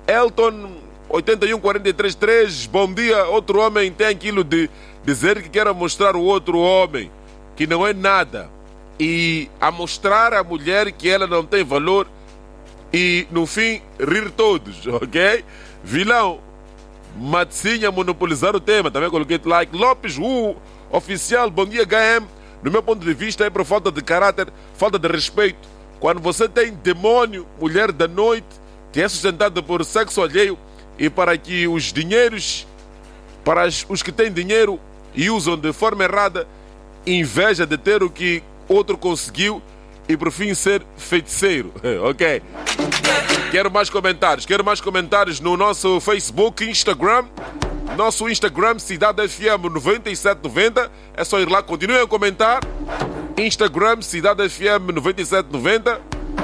Elton 81433, bom dia. Outro homem tem aquilo de dizer que quer mostrar o outro homem que não é nada e a mostrar à mulher que ela não tem valor e no fim rir todos, ok? Vilão, Matzinha monopolizar o tema, também coloquei like. Lopes, oficial, bom dia HM. No meu ponto de vista é por falta de caráter, falta de respeito. Quando você tem demônio, mulher da noite, que é sustentada por sexo alheio e para que os dinheiros, para os que têm dinheiro e usam de forma errada, inveja de ter o que outro conseguiu e por fim ser feiticeiro, ok? Quero mais comentários no nosso Facebook, Instagram. Nosso Instagram, Cidade FM 9790. É só ir lá, continuem a comentar. Instagram, Cidade FM 9790.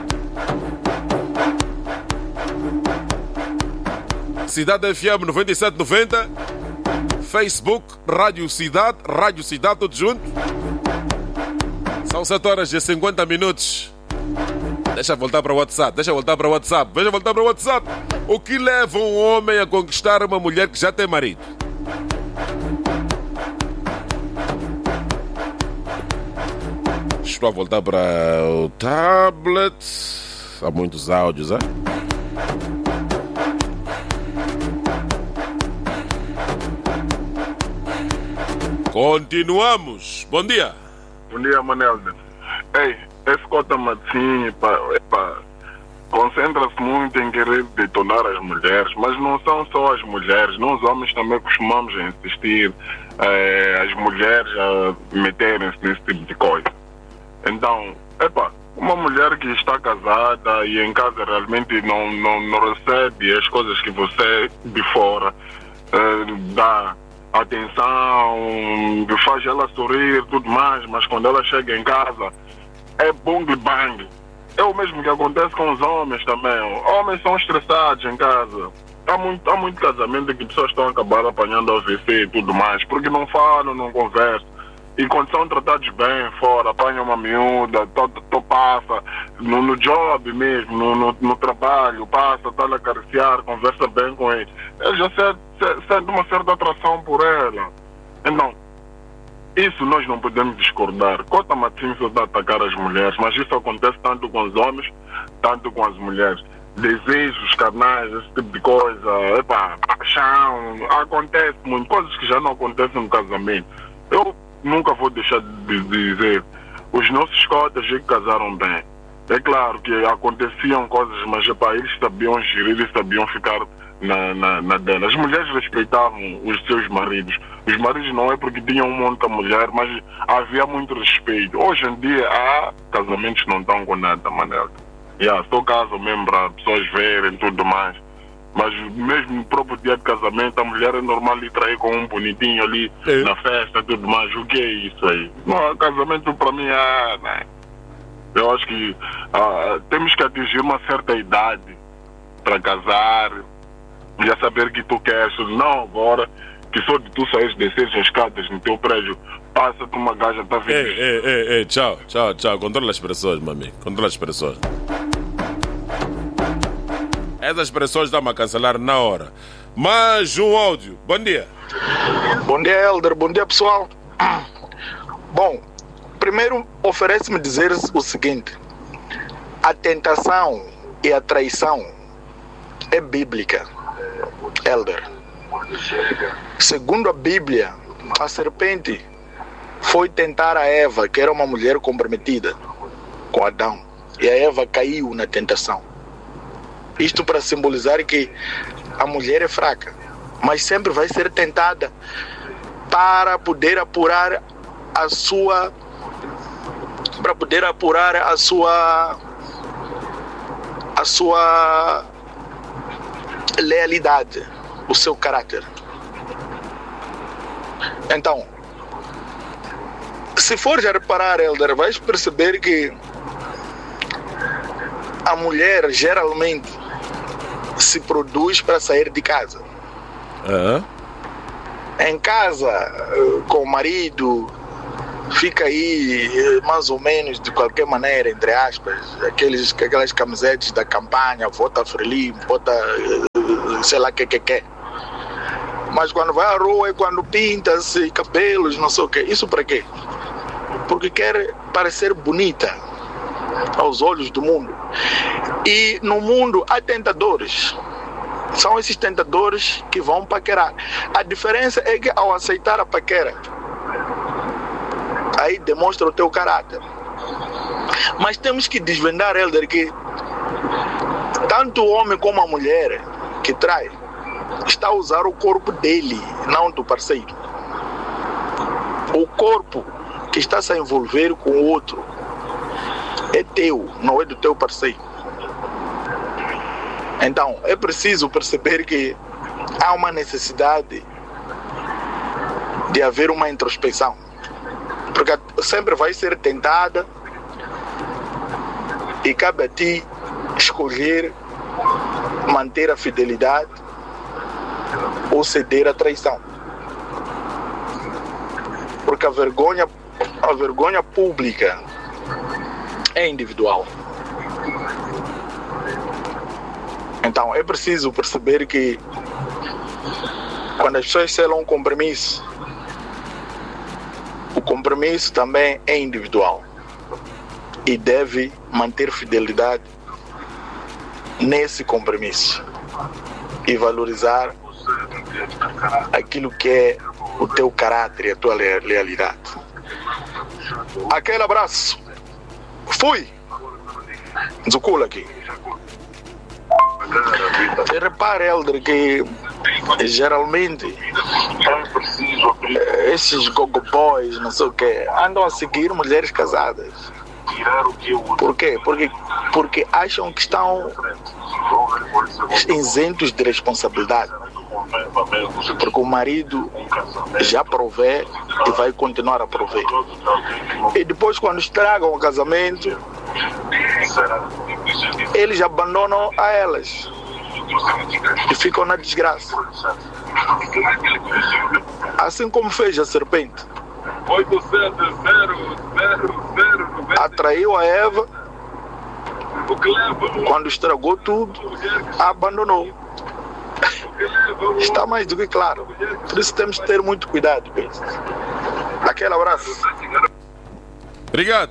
Cidade FM 9790. Facebook, Rádio Cidade, tudo junto. São 7 horas e 50 minutos. Deixa voltar para o WhatsApp. Veja voltar para o WhatsApp. O que leva um homem a conquistar uma mulher que já tem marido? Estou a voltar para o tablet. Há muitos áudios, hein? Continuamos. Bom dia. Bom dia, Manelda. Ei, esse Cota Matzinho, concentra-se muito em querer detonar as mulheres, mas não são só as mulheres, nós homens também costumamos insistir as mulheres a meterem-se nesse tipo de coisa. Então, uma mulher que está casada e em casa realmente não recebe as coisas que você de fora dá atenção, faz ela sorrir, tudo mais, mas quando ela chega em casa é bang bang. É o mesmo que acontece com os homens também. Homens são estressados em casa. Há muito casamento que pessoas estão a acabar apanhando AVC e tudo mais, porque não falam, não conversam. E quando são tratados bem fora, apanham uma miúda, passa, no job mesmo, no trabalho, passa, está a acariciar, conversa bem com ele. Ele já sente uma certa atração por ela. Então, isso nós não podemos discordar. Cota Martins está a atacar as mulheres, mas isso acontece tanto com os homens, tanto com as mulheres. Desejos carnais, esse tipo de coisa, paixão, acontece muito, coisas que já não acontecem no casamento. Eu nunca vou deixar de dizer, os nossos cotas já casaram bem. É claro que aconteciam coisas, mas eles sabiam gerir e sabiam ficar na dela. As mulheres respeitavam os seus maridos. Os maridos não é porque tinham muita mulher, mas havia muito respeito. Hoje em dia há casamentos que não estão com nada, Manel. Só caso mesmo para pessoas verem tudo mais. Mas mesmo no próprio dia de casamento, a mulher é normal lhe trair com um bonitinho ali na festa, tudo mais. O que é isso aí? Não, casamento para mim né? Eu acho que temos que atingir uma certa idade para casar, já saber que tu queres. Não agora, que só de tu saíres descer as escadas no teu prédio, passa-te uma gaja, tá vendo? Tchau. Controla as pessoas, mami. Controla as pessoas. Essas pessoas dão-me a cancelar na hora. Mais um áudio. Bom dia. Bom dia, Helder. Bom dia, pessoal. Bom, primeiro oferece-me dizer o seguinte: a tentação e a traição é bíblica, Helder. Segundo a Bíblia, a serpente foi tentar a Eva, que era uma mulher comprometida com Adão, e a Eva caiu na tentação. Isto para simbolizar que a mulher é fraca, mas sempre vai ser tentada para poder apurar a sua lealidade, o seu caráter. Então, se for já reparar, Helder, vais perceber que a mulher geralmente se produz para sair de casa. Em casa, com o marido, fica aí mais ou menos de qualquer maneira, entre aspas, aquelas camisetas da campanha, vota Frelimo, vota sei lá o que. Mas quando vai à rua é quando pinta-se cabelos, não sei o que. Isso para quê? Porque quer parecer bonita aos olhos do mundo. E no mundo há tentadores. São esses tentadores que vão paquerar. A diferença é que ao aceitar a paquera, aí demonstra o teu caráter. Mas temos que desvendar, Helder, que tanto o homem como a mulher que trai está a usar o corpo dele, não do parceiro. O corpo que está a envolver com o outro é teu, não é do teu parceiro. Então, é preciso perceber que há uma necessidade de haver uma introspecção. Porque sempre vai ser tentada e cabe a ti escolher manter a fidelidade ou ceder à traição. Porque a vergonha pública é individual. Então é preciso perceber que quando as pessoas selam um compromisso, o compromisso também é individual e deve manter fidelidade nesse compromisso e valorizar aquilo que é o teu caráter e a tua lealidade. Aquele abraço. Fui! Zucula aqui. E repare, Helder, que geralmente esses gogo boys, não sei o que, andam a seguir mulheres casadas. Por quê? Porque acham que estão isentos de responsabilidade. Porque o marido já provê e vai continuar a prover. E depois, quando estragam o casamento, eles abandonam a elas e ficam na desgraça. Assim como fez a serpente. Atraiu a Eva, quando estragou tudo, a abandonou. Está mais do que claro. Por isso temos que ter muito cuidado com isso. Aquele abraço. Obrigado.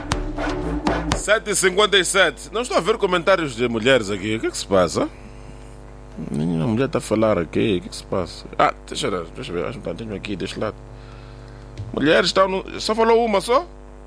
7h57. Não estou a ver comentários de mulheres aqui. O que é que se passa? A mulher está a falar aqui. O que é que se passa? Deixa eu ver. Acho que tenho aqui deste lado. Mulheres estão no... Só falou uma só?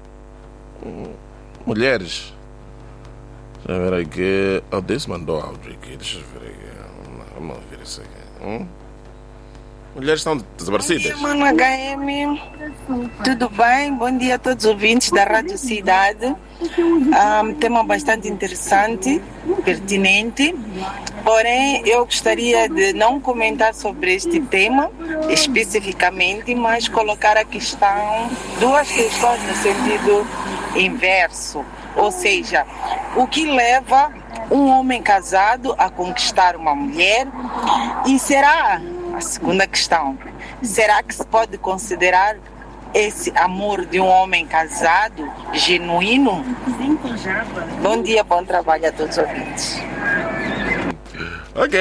Mulheres. Deixa eu ver aqui. Desse mandou áudio aqui. Deixa eu ver aqui. Vamos ver isso aqui. Mulheres estão desaparecidas. Bom dia, Mano HM. Tudo bem? Bom dia a todos os ouvintes da Rádio Cidade. Tema bastante interessante, pertinente. Porém, eu gostaria de não comentar sobre este tema especificamente, mas colocar duas questões no sentido inverso. Ou seja, o que leva um homem casado a conquistar uma mulher? E será, a segunda questão, será que se pode considerar esse amor de um homem casado genuíno? Bom dia, bom trabalho a todos os ouvintes. Ok.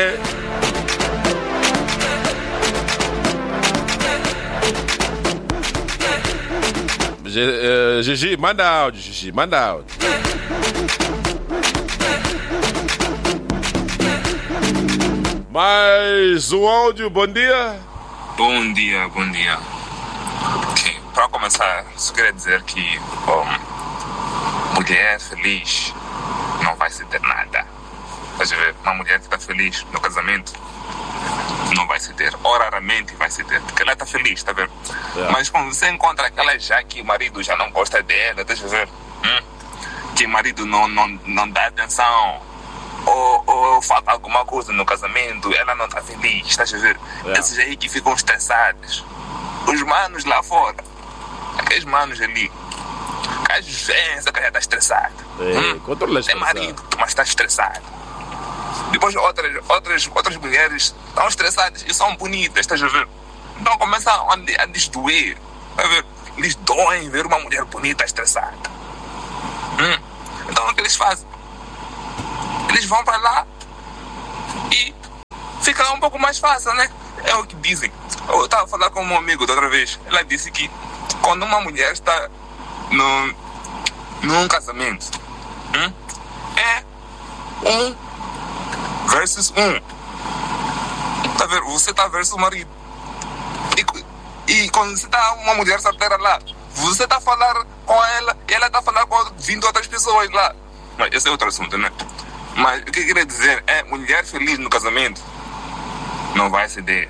Gigi, manda áudio, Gigi, manda áudio. Mais um áudio, bom dia. Bom dia. Okay. Para começar, só queria dizer que mulher feliz não vai ceder nada. Uma mulher que está feliz no casamento não vai ceder, ou raramente vai ceder, porque ela está feliz, está vendo? Mas quando você encontra aquela já que o marido já não gosta dela, deixa eu ver, que o marido não dá atenção, ou falta alguma coisa no casamento, ela não está feliz, está a ver? Esses aí que ficam estressados. Os manos lá fora, aqueles manos ali, às vezes a já está estressado. É marido, mas está estressado. Depois outras mulheres estão estressadas e são bonitas, estás a ver? Então começam a desdoer, a ver? Eles doem ver uma mulher bonita estressada. Então o que eles fazem? Eles vão para lá e um pouco mais fácil, né? É o que dizem. Eu estava a falar com um amigo da outra vez. Ela disse que quando uma mulher está num casamento, é 1 versus 1. Tá vendo? Você está versus o marido. E quando você está uma mulher solteira lá, você está a falar com ela e ela está a falar com 20 outras pessoas lá. Mas esse é outro assunto, né? Mas o que eu queria dizer é, mulher feliz no casamento não vai ceder.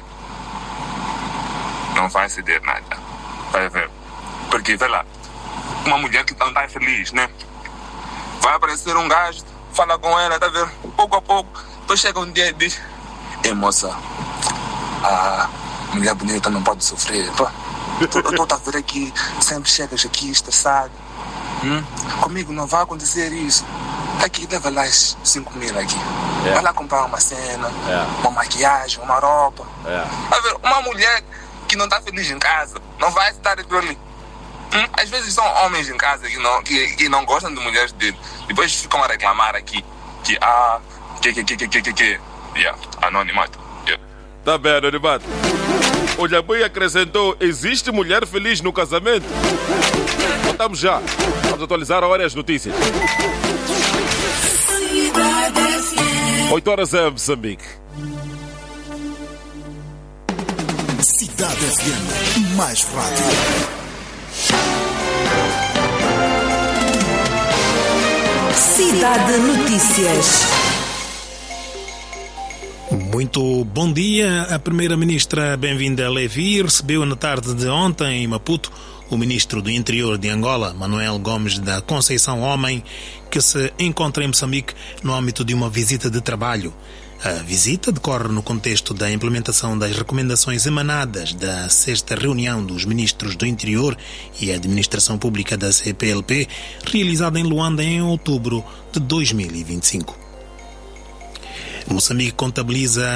Não vai ceder nada. Vai ver. Porque, vê lá, uma mulher que não está feliz, né? Vai aparecer um gajo, fala com ela, tá vendo? Pouco a pouco. Depois chega um dia e diz: ei, moça, a mulher bonita não pode sofrer. Pô, eu estou a ver aqui, sempre chegas aqui estressado. Comigo não vai acontecer isso. Aqui, leva lá 5 mil aqui. Vai lá comprar uma cena, uma maquiagem, uma roupa. Tá vendo? Uma mulher que não está feliz em casa não vai estar aquilo ali. Às vezes são homens em casa que não gostam de mulheres dele. Depois ficam a reclamar aqui que anonimato. Tá bem, anonimato. O Jabui acrescentou: existe mulher feliz no casamento? Voltamos já. Vamos atualizar a hora e as notícias. 8 horas em Moçambique. Cidade FM, mais rádio. Cidade Notícias. Muito bom dia. A primeira-ministra Bem-vinda Levi recebeu na tarde de ontem em Maputo o ministro do Interior de Angola, Manuel Gomes da Conceição Homem, que se encontra em Moçambique no âmbito de uma visita de trabalho. A visita decorre no contexto da implementação das recomendações emanadas da 6ª reunião dos ministros do Interior e Administração Pública da CPLP, realizada em Luanda em outubro de 2025. Moçambique contabiliza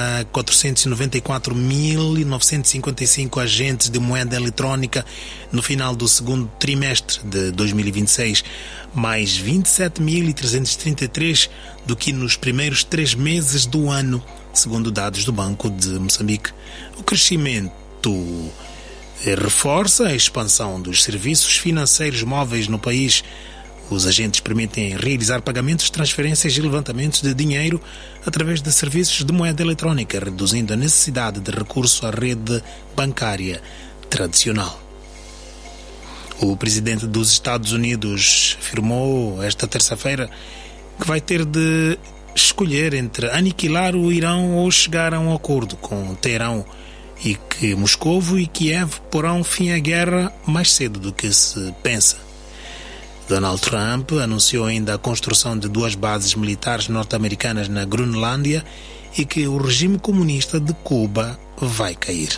494.955 agentes de moeda eletrónica no final do segundo trimestre de 2026, mais 27.333 do que nos primeiros 3 meses do ano, segundo dados do Banco de Moçambique. O crescimento reforça a expansão dos serviços financeiros móveis no país. Os agentes permitem realizar pagamentos, transferências e levantamentos de dinheiro através de serviços de moeda eletrónica, reduzindo a necessidade de recurso à rede bancária tradicional. O presidente dos Estados Unidos afirmou esta terça-feira que vai ter de escolher entre aniquilar o Irão ou chegar a um acordo com Teherão e que Moscovo e Kiev porão fim à guerra mais cedo do que se pensa. Donald Trump anunciou ainda a construção de 2 bases militares norte-americanas na Groenlândia e que o regime comunista de Cuba vai cair.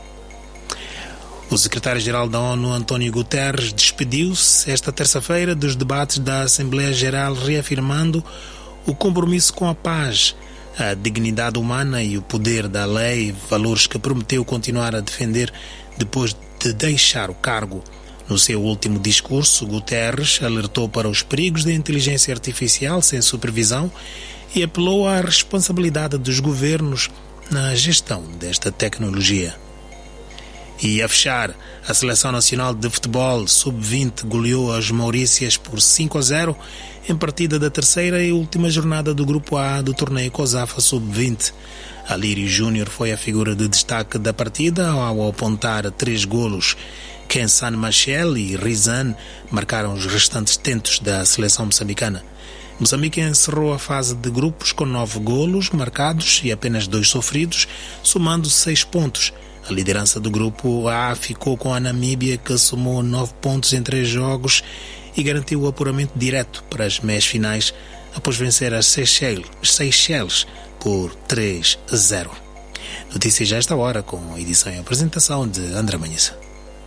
O secretário-geral da ONU, António Guterres, despediu-se esta terça-feira dos debates da Assembleia Geral, reafirmando o compromisso com a paz, a dignidade humana e o poder da lei, valores que prometeu continuar a defender depois de deixar o cargo. No seu último discurso, Guterres alertou para os perigos da inteligência artificial sem supervisão e apelou à responsabilidade dos governos na gestão desta tecnologia. E a fechar, a Seleção Nacional de Futebol Sub-20 goleou as Maurícias por 5-0 em partida da terceira e última jornada do Grupo A do torneio COSAFA Sub-20. Alírio Júnior foi a figura de destaque da partida ao apontar 3 golos. Kensan Machel e Rizan marcaram os restantes tentos da seleção moçambicana. Moçambique encerrou a fase de grupos com 9 golos marcados e apenas 2 sofridos, somando 6 pontos. A liderança do grupo A ficou com a Namíbia, que somou 9 pontos em 3 jogos e garantiu o apuramento direto para as meias finais após vencer as Seychelles por 3-0. Notícias já esta hora, com a edição e apresentação de André Manhissa.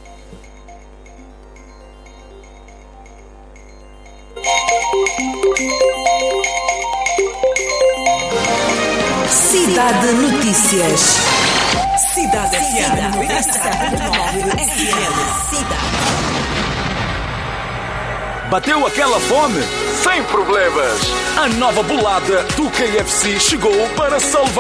Cidade Notícias. Cidade FM. Bateu aquela fome? Sem problemas! A nova bolada do KFC chegou para salvar